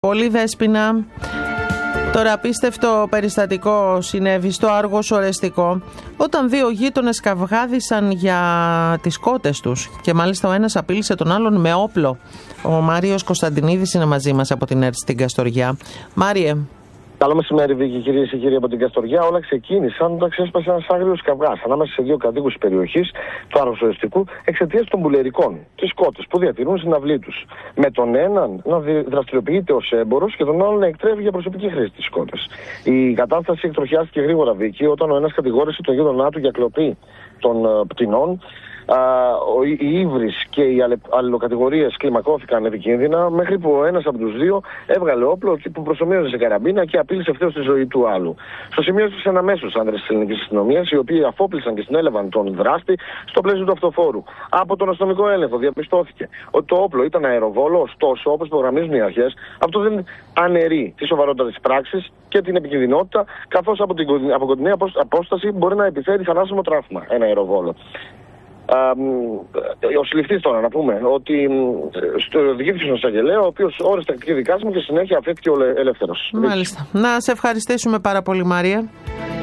Πολύ, Δέσποινα. Τώρα, απίστευτο περιστατικό συνέβη στο Άργος Ορεστικό, όταν δύο γείτονες καυγάδισαν για τις κότες τους και μάλιστα ο ένας απείλησε τον άλλον με όπλο. Ο Μάριος Κωνσταντινίδης είναι μαζί μας από την ΕΡΤ στην Καστοριά. Μάριε. Καλό μεσημέρι, Βίκη, κυρίες και κύριοι από την Καστοριά. Όλα ξεκίνησαν όταν ξέσπασε ένας άγριος καυγάς ανάμεσα σε δύο κατοίκους της περιοχής του Άργους Ορεστικού εξαιτίας των πουλερικών, τις κότες που διατηρούν στην αυλή τους. Με τον έναν να δραστηριοποιείται ως έμπορος και τον άλλον να εκτρέφει για προσωπική χρήση τις κότες. Η κατάσταση εκτροχιάστηκε γρήγορα, Βίκη, όταν ο ένας κατηγόρησε τον γείτονά του για κλοπή των πτηνών. Οι ύβρις και οι αλληλοκατηγορίες κλιμακώθηκαν επικίνδυνα, μέχρι που ο ένας από τους δύο έβγαλε όπλο που προσομοίωσε σε καραμπίνα και απείλησε ευθέως τη ζωή του άλλου. Στο σημείο έφτασαν αμέσως άνδρες της ελληνικής αστυνομίας, οι οποίοι αφόπλησαν και συνέλαβαν τον δράστη στο πλαίσιο του αυτοφόρου. Από τον αστυνομικό έλεγχο διαπιστώθηκε ότι το όπλο ήταν αεροβόλο, ωστόσο, όπως προγραμμίζουν οι αρχές, αυτό δεν αναιρεί τη σοβαρότητα της πράξης και την επικινδυνότητα, καθώς από κοντινή απόσταση μπορεί να επιφέρει θανάσιμο τραύμα ένα αεροβόλο. Ο συλληφθής τώρα, να πούμε, ότι οδηγήθηκε στον εισαγγελέα, ο οποίος όρισε τακτική δικάσιμο και συνέχεια αφέθηκε ελεύθερος. Μάλιστα. Να σε ευχαριστήσουμε πάρα πολύ, Μάρια.